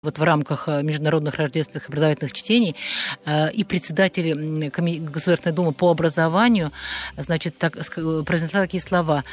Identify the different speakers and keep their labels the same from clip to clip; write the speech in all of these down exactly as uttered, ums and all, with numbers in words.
Speaker 1: вот в рамках международных рождественских образовательных чтений, и председатель Государственной Думы по образованию, значит, так, произнесла такие слова.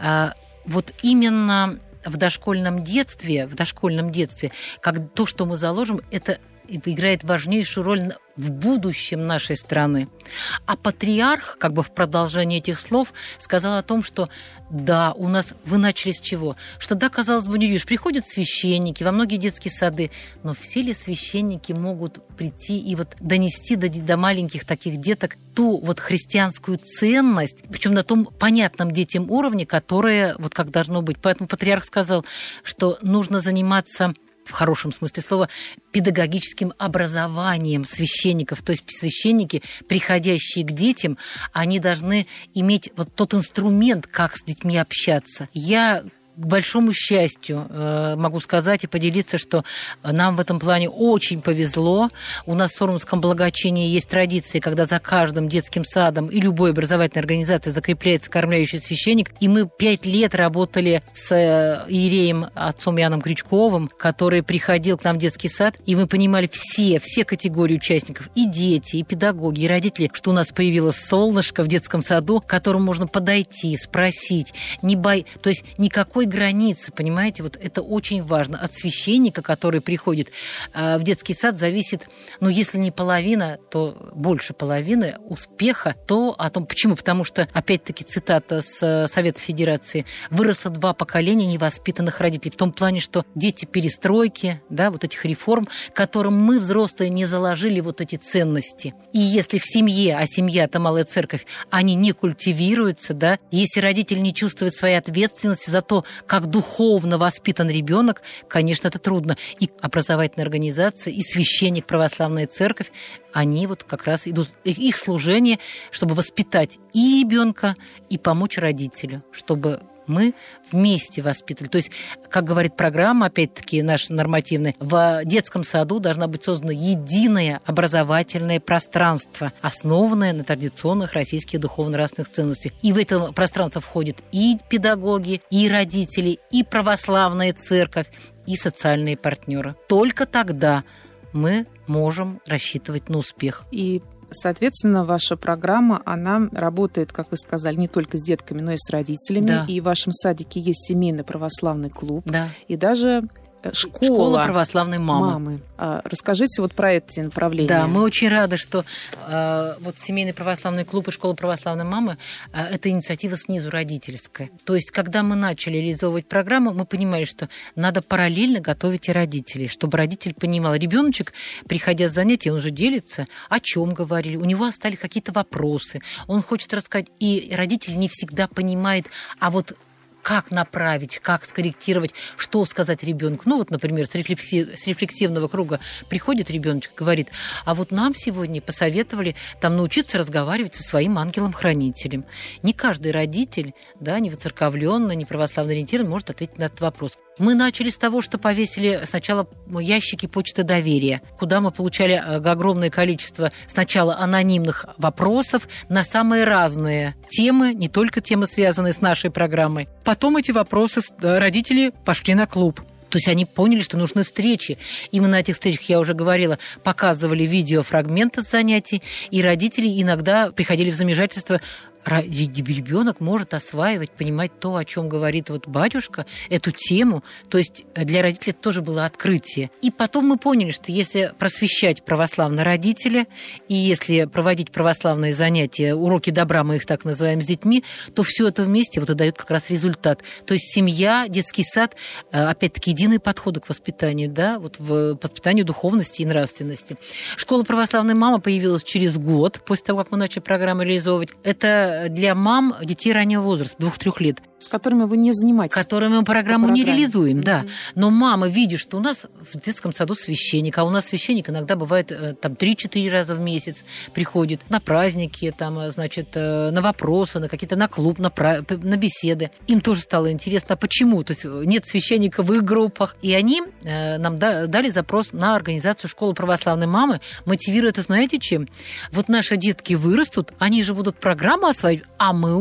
Speaker 1: Вот именно в дошкольном детстве, в дошкольном детстве, как то, что мы заложим, это играет важнейшую роль в будущем нашей страны. А патриарх, как бы в продолжении этих слов, сказал о том, что да, у нас вы начали с чего? Что да, казалось бы, не видишь, приходят священники во многие детские сады, но все ли священники могут прийти и вот донести до, до маленьких таких деток ту вот христианскую ценность, причем на том понятном детям уровне, которое вот как должно быть. Поэтому патриарх сказал, что нужно заниматься в хорошем смысле слова, педагогическим образованием священников. То есть священники, приходящие к детям, они должны иметь вот тот инструмент, как с детьми общаться. Я к большому счастью могу сказать и поделиться, что нам в этом плане очень повезло. У нас в Сормовском благочинии есть традиции, когда за каждым детским садом и любой образовательной организацией закрепляется кормляющий священник. И мы пять лет работали с иереем отцом Иоанном Крючковым, который приходил к нам в детский сад, и мы понимали все, все категории участников, и дети, и педагоги, и родители, что у нас появилось солнышко в детском саду, к которому можно подойти, спросить, не бой... то есть никакой границы, понимаете, вот это очень важно. От священника, который приходит э, в детский сад, зависит, ну, если не половина, то больше половины успеха, то о том, почему? Потому что, опять-таки, цитата с Совета Федерации, выросло два поколения невоспитанных родителей, в том плане, что дети перестройки, да, вот этих реформ, которым мы, взрослые, не заложили вот эти ценности. И если в семье, а семья – это малая церковь, они не культивируются, да, если родитель не чувствует своей ответственности за то, как духовно воспитан ребенок, конечно, это трудно. И образовательная организация, и священник, православная церковь, они вот как раз идут, их служение, чтобы воспитать и ребенка, и помочь родителю, чтобы мы вместе воспитывали. То есть, как говорит программа, опять-таки, наша нормативная, в детском саду должна быть создано единое образовательное пространство, основанное на традиционных российских духовно-нравственных ценностях. И в это пространство входят и педагоги, и родители, и православная церковь, и социальные партнеры. Только тогда мы можем рассчитывать на успех.
Speaker 2: И соответственно, ваша программа, она работает, как вы сказали, не только с детками, но и с родителями. Да. И в вашем садике есть семейный православный клуб. Да. И даже школа,
Speaker 1: школа православной мамы.
Speaker 2: мамы. А, расскажите вот про эти направления.
Speaker 1: Да, мы очень рады, что э, вот семейный православный клуб и школа православной мамы э, это инициатива снизу родительская. То есть, когда мы начали реализовывать программу, мы понимали, что надо параллельно готовить и родителей, чтобы родитель понимал, ребеночек, приходя с занятий, он уже делится, о чем говорили, у него остались какие-то вопросы, он хочет рассказать, и родитель не всегда понимает, а вот как направить, как скорректировать, что сказать ребенку. Ну вот, например, с, рефлекси... с рефлексивного круга приходит ребеночек, говорит, а вот нам сегодня посоветовали там научиться разговаривать со своим ангелом-хранителем. Не каждый родитель, да, не воцерковленный, не православно ориентированный, может ответить на этот вопрос. Мы начали с того, что повесили сначала ящики почты доверия, куда мы получали огромное количество сначала анонимных вопросов на самые разные темы, не только темы, связанные с нашей программой. Потом эти вопросы родители пошли на клуб. То есть они поняли, что нужны встречи. Именно на этих встречах, я уже говорила, показывали видеофрагменты с занятий, и родители иногда приходили в замешательство. Ребенок может осваивать, понимать то, о чем говорит вот батюшка, эту тему. То есть для родителей это тоже было открытие. И потом мы поняли, что если просвещать православно родителя, и если проводить православные занятия, уроки добра, мы их так называем, с детьми, то все это вместе вот и дает как раз результат. То есть семья, детский сад, опять-таки, единые подходы к воспитанию, да, вот в воспитанию духовности и нравственности. Школа православной мамы появилась через год после того, как мы начали программу реализовывать. Это для мам детей раннего возраста, двух-трех лет.
Speaker 2: С которыми вы не занимаетесь.
Speaker 1: Которыми мы программу не реализуем, mm-hmm. да. Но мама, видя, что у нас в детском саду священник, а у нас священник иногда бывает там три-четыре раза в месяц приходит на праздники, там, значит, на вопросы, на какие-то на клуб, на, пра... на беседы. Им тоже стало интересно, а почему? То есть нет священника в их группах. И они э, нам да, дали запрос на организацию школы православной мамы, мотивируя это, знаете, чем? Вот наши детки вырастут, они же будут программу осваивать, а мы уже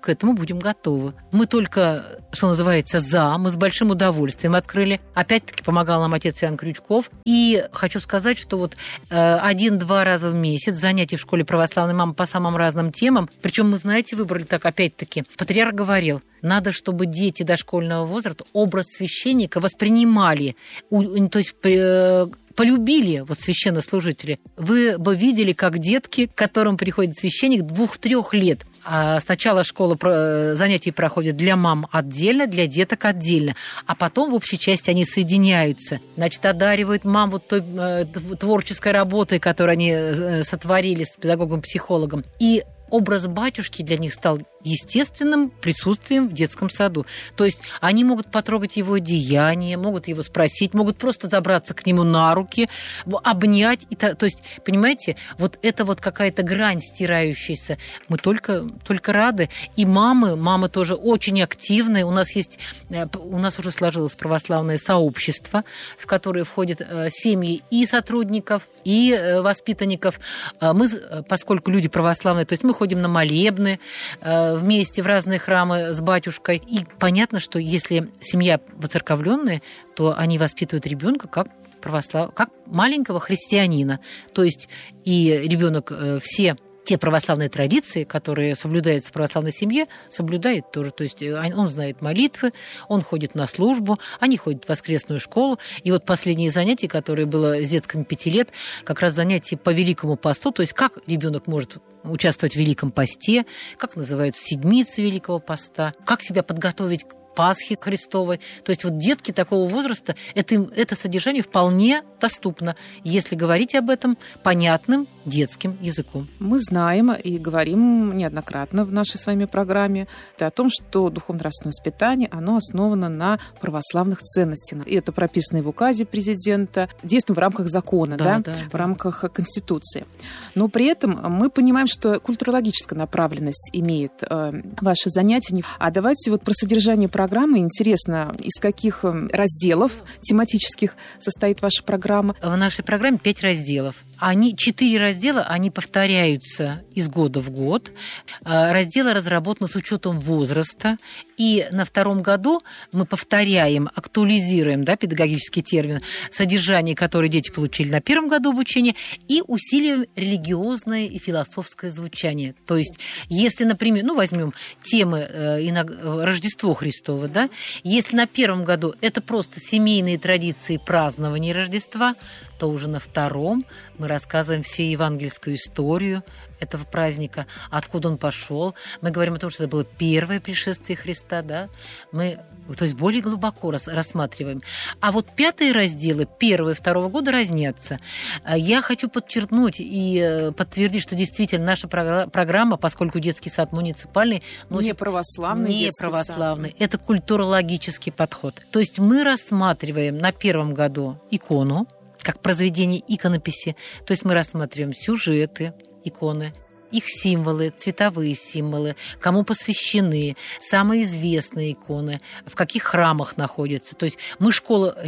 Speaker 1: к этому будем готовы. Мы только, что называется, за, мы с большим удовольствием открыли. Опять-таки помогал нам отец Иоанн Крючков. И хочу сказать, что вот э, один-два раза в месяц занятия в школе православной мамы по самым разным темам. Причем мы, знаете, выбрали так, опять-таки, патриарх говорил, надо, чтобы дети дошкольного возраста образ священника воспринимали, у, то есть э, полюбили вот священнослужители. Вы бы видели, как детки, к которым приходит священник двух-трех лет, а сначала школа занятий проходит для мам отдельно, для деток отдельно, а потом в общей части они соединяются. Значит, одаривают мам вот той э, творческой работой, которую они сотворили с педагогом-психологом. И образ батюшки для них стал естественным присутствием в детском саду. То есть они могут потрогать его деяния, могут его спросить, могут просто забраться к нему на руки, обнять. То есть, понимаете, вот это вот какая-то грань стирающаяся. Мы только, только рады. И мамы, мамы тоже очень активные. У нас есть, у нас уже сложилось православное сообщество, в которое входят семьи и сотрудников, и воспитанников. Мы, поскольку люди православные, то есть мы ходим на молебны, вместе в разные храмы с батюшкой. И понятно, что если семья воцерковленная, то они воспитывают ребенка как православ... как маленького христианина. То есть и ребенок все те православные традиции, которые соблюдаются в православной семье, соблюдает тоже. То есть он знает молитвы, он ходит на службу, они ходят в воскресную школу. И вот последние занятия, которые было с детками пяти лет, как раз занятия по Великому посту, то есть как ребенок может участвовать в Великом посте, как называются седмицы Великого поста, как себя подготовить к Пасхи Христовой. То есть вот детки такого возраста, это, это содержание вполне доступно, если говорить об этом понятным детским языком.
Speaker 2: Мы знаем и говорим неоднократно в нашей с вами программе о том, что духовно-нравственное воспитание, оно основано на православных ценностях. И это прописано и в указе президента, действуем в рамках закона, да, да, да, в да. рамках Конституции. Но при этом мы понимаем, что культурологическая направленность имеет э, ваши занятия. А давайте вот про содержание программы. Программы. Интересно, из каких разделов тематических состоит ваша программа?
Speaker 1: В нашей программе пять разделов. Они, четыре раздела, они повторяются из года в год. Разделы разработаны с учетом возраста. И на втором году мы повторяем, актуализируем, да, педагогический термин, содержание, которое дети получили на первом году обучения, и усиливаем религиозное и философское звучание. То есть, если, например, ну, возьмем темы э, Рождество Христово, да, если на первом году это просто семейные традиции празднования Рождества, то уже на втором мы рассказываем всю евангельскую историю этого праздника, откуда он пошел. Мы говорим о том, что это было первое пришествие Христа, да? Мы, то есть, более глубоко рас, рассматриваем. А вот пятые разделы первого и второго года разнятся. Я хочу подчеркнуть и подтвердить, что действительно наша программа, поскольку детский сад муниципальный,
Speaker 2: носит не православный,
Speaker 1: не православный, сад. Это культурологический подход. То есть мы рассматриваем на первом году икону, как произведение иконописи. То есть мы рассматриваем сюжеты иконы, их символы, цветовые символы, кому посвящены, самые известные иконы, в каких храмах находятся. То есть мы школа,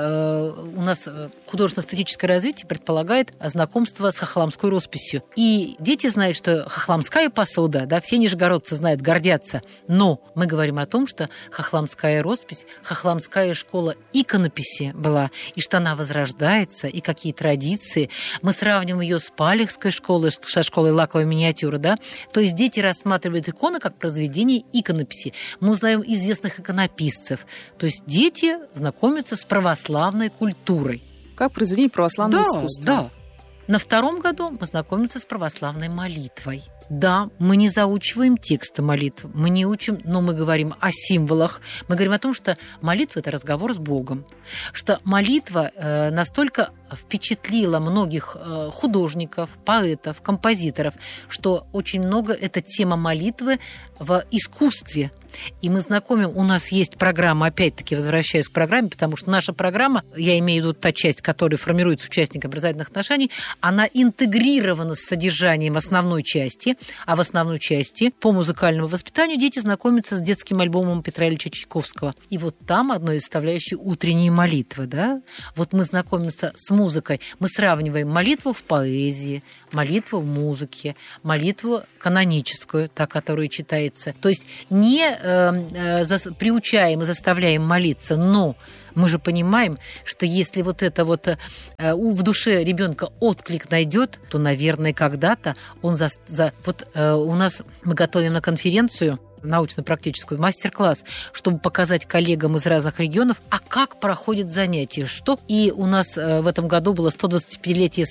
Speaker 1: я, у нас художественно-эстетическое развитие предполагает знакомство с хохломской росписью. И дети знают, что хохломская посуда, да, все нижегородцы знают, гордятся. Но мы говорим о том, что хохломская роспись, хохломская школа иконописи была, и что она возрождается, и какие традиции. Мы сравним ее с Палехской школой, со школой лаковой миниатюры, да? То есть дети рассматривают иконы как произведение иконописи. Мы узнаем известных иконописцев. То есть дети знакомятся с православной культурой.
Speaker 2: Как произведение православного
Speaker 1: да,
Speaker 2: искусства.
Speaker 1: Да. На втором году мы знакомимся с православной молитвой. Да, мы не заучиваем тексты молитв, мы не учим, но мы говорим о символах. Мы говорим о том, что молитва – это разговор с Богом. Что молитва э, настолько впечатлила многих э, художников, поэтов, композиторов, что очень много эта тема молитвы в искусстве. И мы знакомим, у нас есть программа, опять-таки возвращаюсь к программе, потому что наша программа, я имею в виду та часть, которая формируется участниками образовательных отношений, она интегрирована с содержанием основной части, а в основной части по музыкальному воспитанию дети знакомятся с детским альбомом Петра Ильича Чайковского. И вот там одной из составляющих утренние молитвы, да? Вот мы знакомимся с музыкой, мы сравниваем молитву в поэзии, молитву в музыке, молитву каноническую, та, которая читается. То есть не э, э, за, приучаем и заставляем молиться, но мы же понимаем, что если вот это вот э, в душе ребенка отклик найдет, то, наверное, когда-то он за... за вот э, у нас мы готовим на конференцию научно-практическую, мастер-класс, чтобы показать коллегам из разных регионов, а как проходит занятие, что. И у нас в этом году было сто двадцатипятилетие